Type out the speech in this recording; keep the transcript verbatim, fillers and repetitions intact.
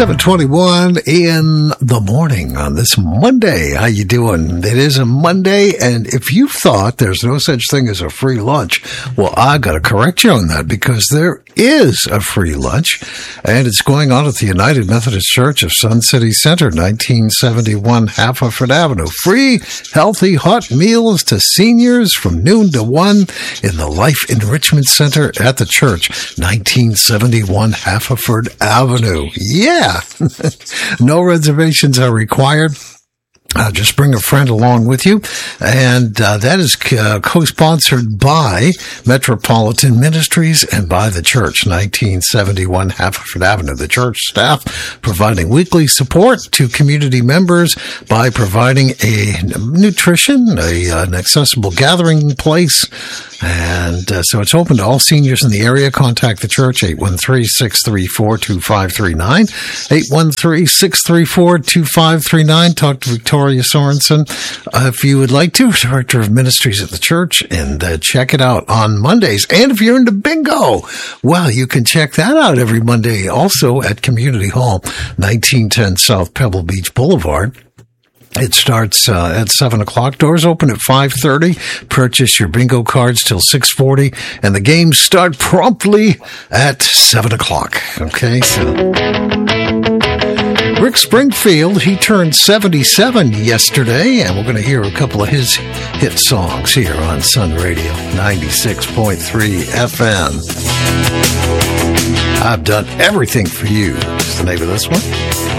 seven twenty-one in the morning on this Monday. How you doing? It is a Monday, and if you thought there's no such thing as a free lunch, well, I got to correct you on that, because there is a free lunch, and it's going on at the United Methodist Church of Sun City Center, nineteen seventy-one Haverford Avenue. Free, healthy, hot meals to seniors from noon to one in the Life Enrichment Center at the church, nineteen seventy-one Haverford Avenue. Yeah. No reservations are required. Uh, just bring a friend along with you. And uh, that is uh, co-sponsored by Metropolitan Ministries and by the church, nineteen seventy-one Haverford Avenue. The church staff providing weekly support to community members by providing a nutrition, a, an accessible gathering place. And uh, so it's open to all seniors in the area. Contact the church, eight one three, six three four, two five three nine, eight one three, six three four, two five three nine. Talk to Victoria Sorensen uh, if you would like to, Director of Ministries at the church, and uh, check it out on Mondays. And if you're into bingo, well, you can check that out every Monday also at Community Hall, nineteen ten South Pebble Beach Boulevard. It starts uh, at seven o'clock. Doors open at five thirty. Purchase your bingo cards till six forty. And the games start promptly at seven o'clock. Okay, so Rick Springfield, he turned seventy-seven yesterday, and we're going to hear a couple of his hit songs here on Sun Radio, ninety-six point three F M. I've Done Everything for You is the name of this one.